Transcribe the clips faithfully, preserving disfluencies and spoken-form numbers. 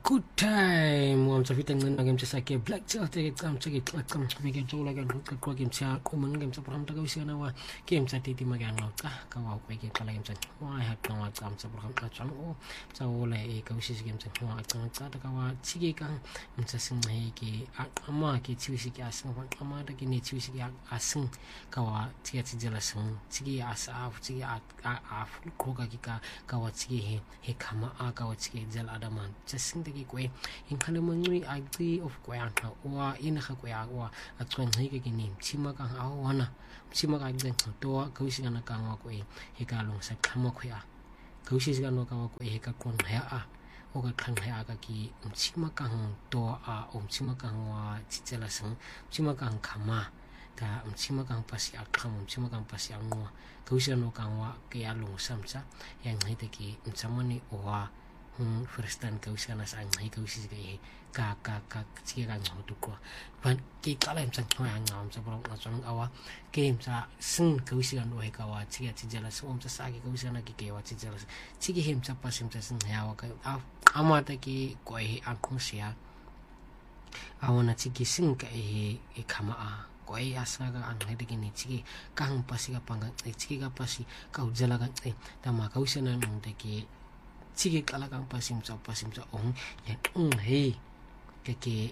good time. I'm sorry, I'm going to say black chat. I'm taking it like I'm making it all like I'm going to come and game to Pram to go see our games at Titi Magano. Go out, make it like I'm why I have no time to Pram. Oh, so all a coaches games and more. I can't start to go out. Chigi gang, I'm just saying, hey, a market, Tuesday gas, and what I'm out again, Tuesday asking Kawa, Tiati Jelason, Tigi as af, Tigi at af, Kokaka, Kawa Tigi, he come out, Kawa Tigi Jel Adaman. Just sing the way in Kalamangui, I agree of Guayana or in Haguaya or a twin Higgin, Chimagan, Awana, Chimagan, Door, Koshiana Gangway, Higalong, Sakamoquia, Koshigan Gaway, Hikakon Hea, Oga Kanhagaki, Chimagan, Door, or Chimagan, Titelason, Chimagan Kama. Ta Chimagang Pasi Akam, Chimagang Pasi Anwa, Koshiano Gangwa, Gayalong Samsa, Yang Hitaki, Samani or first time Koshiana sang, he goes ka ka ka Chigan to go. But Kay Kalam Santoyang, some our games are soon Koshian Wakawa, Tia Tijelas, Om Saki Koshiana Kikawa Tijelas, Tiki him to pass him to sing Hawaka, Amataki, Koi, Ankosia. I want to Tiki sing a Kama. Koi asaga ang hedigini chiki kang pasi ka pang chiki ka pasi ka ujala ka eh tama ka usia na nung teki chiki kala kang pasim sa pasim sa ong yan ong hey kaki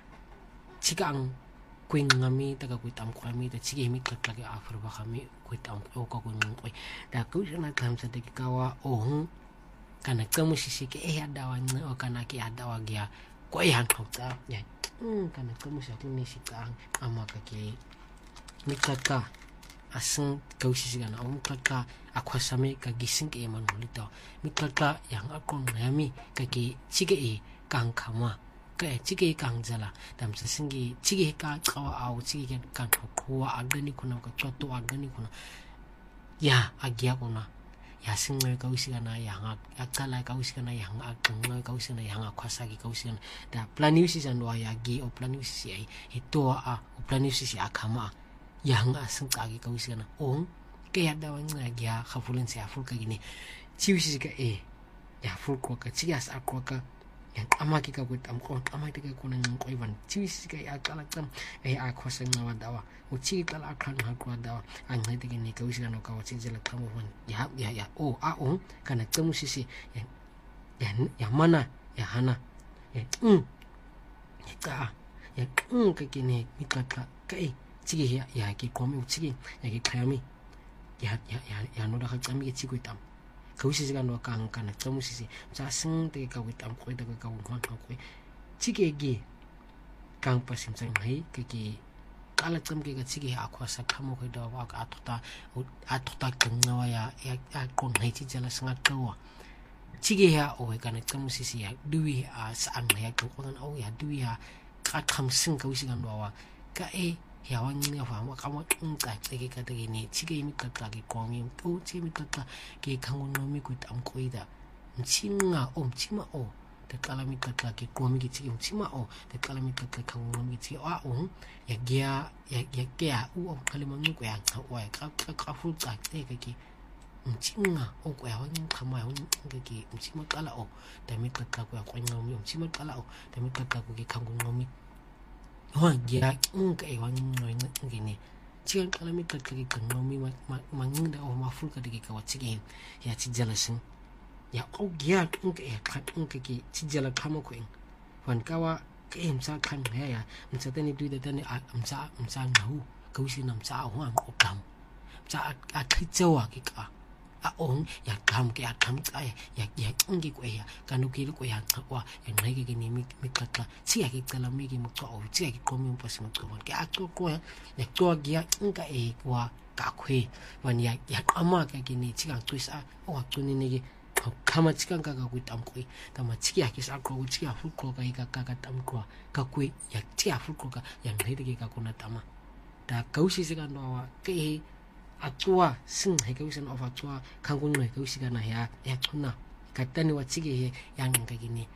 chika ang kuing ngami taga kuitam kami ta chiki himit lagi afur ba kami kuitam o ka kuing koi da ka usia na kam sa teki kawa ong kana kamu sisi ke eh adawa na o kana ki adawa gia koi han kau ta yan Hmm, kana kamu satu ni sikang ama kaki mikaka asing kausi sigana om kaka akwasame kagising ke man hulito mikaka yang akon nami kaki chige e kang kama ka chige kang jala dam sasingi chige ka kawa au chige kan kuwa agani kuna ka choto agani kuna ya agia kuna ya singwe kausigana yang akala kausigana yang akungwe kausigana yang akwasagi kausigana da planiusi sanwa ya gi o planiusi ai ito a o planiusi si akama yang asing kagi kausigana on ke ada wanga ya khafulin si aful ka gini chiusi ka e ya ful ko ka chias akwa ka yang amaki ka gut am ko amaki ka kunan ko iban chiusi ka akala tam e akwasanga wadawa o chi kala akhan ha ko dawa ang hedi gini kausigana ka wachi jela tamu wan ya ya ya o a on kana tamu sisi yang yang yang mana ya hana ya um ya ka ya um ka gini mikaka kai chigi ya ya ki komi chigi ya ki kayami ya ya ya ya no da ka chami ki chigo tam kausi siga no ka kana tamu sisi sa sing te ka witam ko da ka won ko ko chigi gi kang pasim sang hai ki kala tam ke ka chigi akwa sa khamo ko da wa ka atuta atuta kangwa ya ya kon hai chi jala sangat kawa chigi ya o ka na tamu sisi ya duwi a san ya ko kan o ya duwi ya ka kham sing kausi gan wa ka e ya wan ni fa ma ka ma tung ka te ka te ni chigi mi ka ka ki ko mi o chi mi ka ka ki kang no mi ku tam ko ida chinga om chima o te kala mi ka ka ki ko mi ki chi om chima o te kala mi ka ka kang no mi chi a o ya gia ya ya kia u o kali ma ngu ya wa ka ka ka fu ka te ka ki chinga o ko ya wan ka ma wan ka ki chima kala o te mi ka ka ko ko no mi om chima kala o te mi ka ka ko ki kang no mi Hoa ya ng ka ewan noy ng gini. Chigan kalamit ka kagi kang nomi manging da o maful ka digi ka watsigin. Ya chijalasin. Ya o ya ng ka e kat ng kagi chijala kamo ko ing. Wan kawa ka e msa kan ya ya. Msa tani dui da tani msa msa ngahu. Kausi na msa o ang okam. Msa akitsawa ki ka. A ong ya kam ke akam ay ya ya ngi ko ya kanu ki ko ya wa ya ngai ki ni mi mi kata si ya ki kala mi ki mo to o si ya ki ko mi mo pas mo ko ke akto ko ya ya to ya nga e wa ka khwe wan ya ya ama ka ki ni chi ka tu sa o tu ni ni ki kama chi ka ka ku tam ko ta ma chi ya ki sa ko chi ya fu ko ka ka ka ka tam ko ka ku ya chi ya fu ko ka ya ngai de ki ka ko na tama da kausi se ka no wa ke atua sing he kausan of atua kangun no kausi kana ya ya tuna katani wachige yang ka gini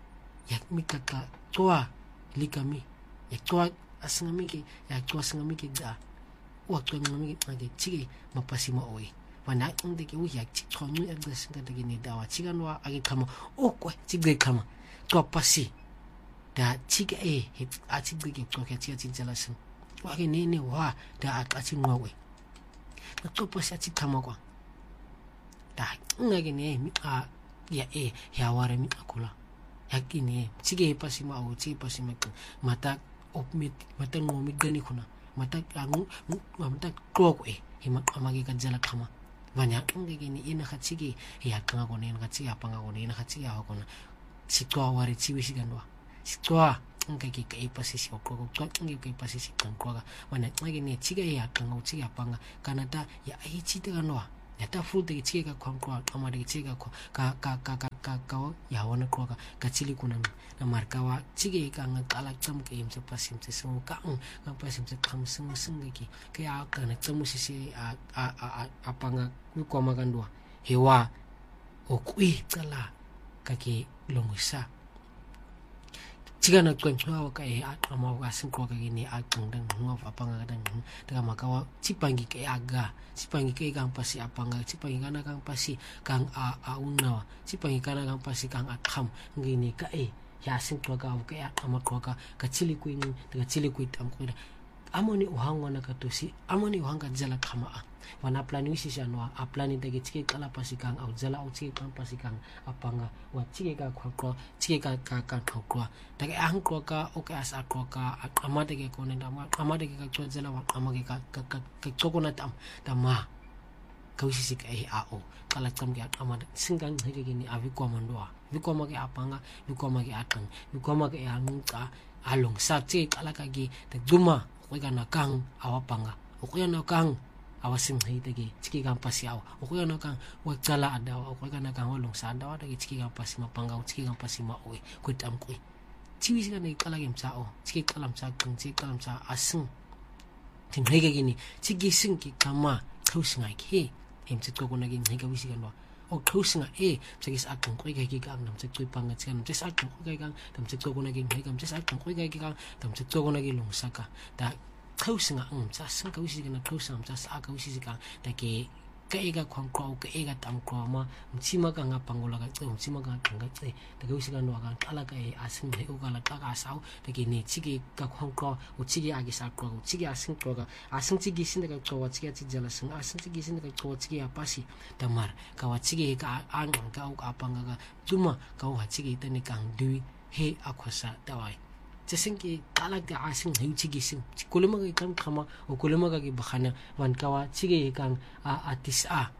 ya mikaka tua likami ya tua asngami ki ya tua asngami ki da wa tua ngami ki magi chige mapasi mo oi wana inde ki u ya chi chonu ya da singa de gini da wa chigan wa agi kama o ko chige kama topasi da chiga e hit ati bigi toke ati ati jalasin wa ke ne ne wa da ati ngwe na topasi ati tamakwa da ngage ne mi a ya e ya ware mi akula yakini chige pasi ma o chi pasi ma mata opmit mata ngomi gani kuna mata angu mata klok e hima amagi ka jala khama vanya ngege ni ina khachigi ya kanga ko ne khachi apa nga ko ne ina khachi ya ko na sitwa wari chiwi siganwa sitwa ngege ka ipasi si ko ko ngege ka ipasi si kan ko ga vanya ngege ni chiga ya kanga o chi apa nga kanata ya ai chi te ganwa ya ta full de chiga ka kwang ko ama de chiga ko ka ka ka ka ka ka ya wana ko ka ka chili kuna na markawa chige ka nga kala cham ke im sa pasim se so ka ang ka pasim se kham sing sing ki ke a ka na cham si si a a a apa nga ku ko magandwa hewa o kui kala ka ki longusa chiga na kwen chwa ka e a ama ka sing ko ka ni a kang dang ngof apa nga dang daga makawa chipangi ke aga chipangi ke kang pasi apa nga chipangi kana kang pasi kang a a unawa chipangi kana kang pasi kang a kham ngini ka e ya sing ko ka ka ya ama ko ka ka chili kuin daga chili kuit am ko amoni uhang wana ka tusi amoni uhang ka jala khama wana plani wisi janwa a plani dagi chike kala pasi kang au jala au chike kang pasi kang apanga wa chike ka khwa ko chike ka ka ka khwa daga ang ko ka o ka asa ko ka ama dagi ko ne dama ama dagi ka chwa jala wa ama ka ka ka chokona tam dama kausi sik ai a o kala tam ga ama singang hege gini avi ko mandwa vi ko ma ke apanga vi ko ma ke akang vi ko ma ke ang ka along sa chike kala ka gi de duma ko ga na kang awapanga o ko na kang awasim hai dagi chiki kang pasi aw o ko na kang wa chala adaw o ko ga na kang walong sa adaw dagi chiki kang pasi mapanga o chiki kang pasi ma oi ko tam ko chiwi sika nei kala gem sa o chiki kalam sa kang chiki kalam sa asung tin hege gini chiki sing ki kama khausinga ki hem chit ko ko na gi nei ka wisi kan wa o khausinga e chiki sa kang ko ga gi kang nam chit ko panga chan chis a kang ko ga kang tam chit ko ko na gi nei kam chis a kang ko ga gi kang tam chit ko ko na gi long sa ka da khausinga um cha sang ka wisi kana khausinga cha sa ka wisi ka da ke ka ega khwang ko ka ega tam ko ma mchima ka nga pangola ka tse mchima ka tanga tse da ka wisi ka no ka kala ka e asin he o kala ka ka sao da ke ne chigi ka khwang ko o chigi agi sa ko o chigi asin ko ka asin chigi sin da ka ko chigi chi jala sing asin chigi sin da ka ko chigi apasi da mar ka wa chigi ka an ka o ka panga ka tuma ka wa chigi ta ni kang dui he akhwasa dawai Jasenki talak ga asing hayu chigi sing kulema ga kam khama o kulema ga gi bakhana wan kawa chigi kang a atis a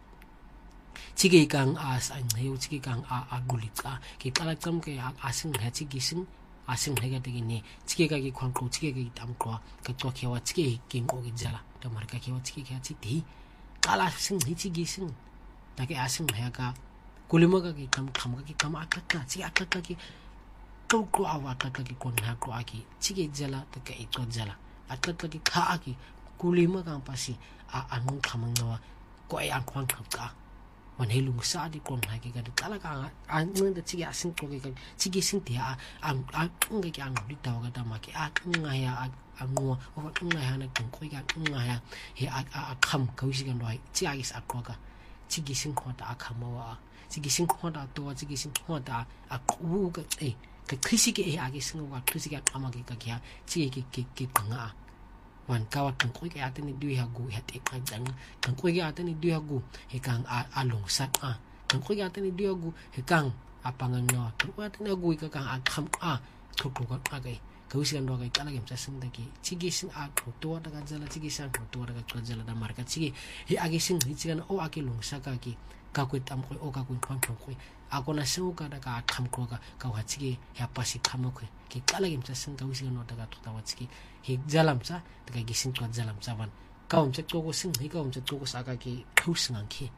chigi kang as an hayu chigi kang a agulika ki talak kam ke asing ha chigi sing asing ha ga de ni chigi ga gi khwan ko chigi ga gi tam ko ka to khewa chigi king ko gi jala ta mar ka khewa chigi kha chi thi kala sing hi chigi sing ta ke asing ha ga kulema ga gi kam kham ga gi kam akaka chigi akaka ki ko ko awa ka ka ki kon ha ko aki chige jala ta ka ito jala atla ka ki kha aki kulima ka pasi a anu khamang nawa ko ai an khwang khap ka wan helung sa di kon ha ki ka kala ka an ngun da chige asin ko ka chige sin dia an an ngai ki an ri ta ga ta ma ki a ngai ya a ngo o ka ngai ha na kon ko ka ngai ya he a a kham ka wisi kan doi chi a ki sa ko ka chige sin ko ta khamawa chige sin ko ta to chige sin ko ta a ku ka e ka krisike e agi singo wa krisike amagi ka kya chi ki ki ki kanga wan kawa kan ko ka atani dui ha gu ha te ka jang kan ko ka atani dui ha gu he kang a along sat a kan ko ka atani dui ha gu he kang apangan no kan ko atani gu ka kang a kham a ko ko ka ka ka wisi kan do ka kala gem sa sing da ki chi gi sing a ko to da ka jala chi gi sang ko to da ka jala da mar ka chi he agi sing hi chi kan o agi long sa ka ki ka ko tam ko o ka ko kham ko ako na su ka daga kham ko ka ka wa chigi ya pasi kham ko ki kala gem sa sing ka wisi no daga to ta wa chigi he jalam sa daga gisin to jalam sa wan ka um che ko ko sing he ka um che ko ko sa ka ki khus ngang ki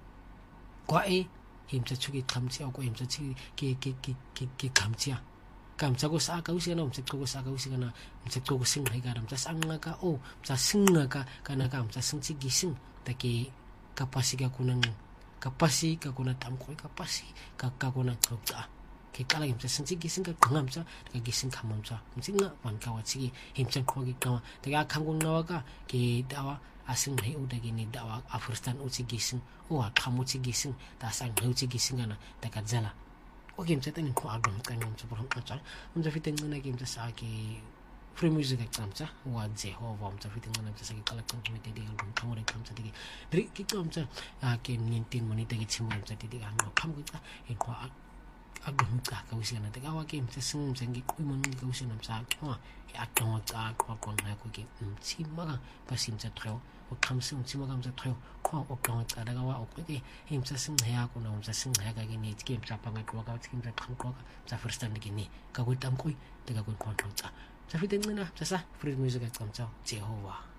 kwa e him cha chugi kham chi ko him cha chi ki ki ki ki ki kham chi kam cha ko sa ka wisi no um che ko ko sa ka wisi na um che ko ko sing he ka ram cha sang nga ka o cha sing nga ka kana ka um cha sing chi gisin ta ki kapasi ka kunang kapasi ka kuna tam ko kapasi ka ka kuna ka ke kala gem sa sinchi gisin ka khangam sa ka gisin khamam sa singa wan ka wa chi him chan ko gi ka ta ga khang gung nawa ka ke dawa asing nei u da gi ni dawa afristan u chi gisin o a khamu chi gisin ta sang heu chi gisin na ta ka jala okay mtsa teng ko agam kan mtsa por mtsa mtsa fiteng na game mtsa sa ki free music mtsa wa Jehova mtsa fiteng na mtsa sa ki kala kan mete di album kamore mtsa di dri ki mtsa ke nintin monita ki chimu mtsa di di ang kam ko e ko agam ka ka usia na te ka wa ke mtsa sing mtsa ngi ku mon ka usia na mtsa wa e atong ka ko ko na ko ki mtsi ma pa sim mtsa treo o kam sim mtsi ma kam mtsa treo ko o ka ka da wa o ko ke him mtsa sing ya ko na mtsa sing ya ka ki ni ki mtsa pa nga ko ka ki mtsa khang ko ka mtsa first stand ki ni ka ko tam ko te ka ko ko mtsa mtsa fiteng na mtsa sa free music mtsa Jehova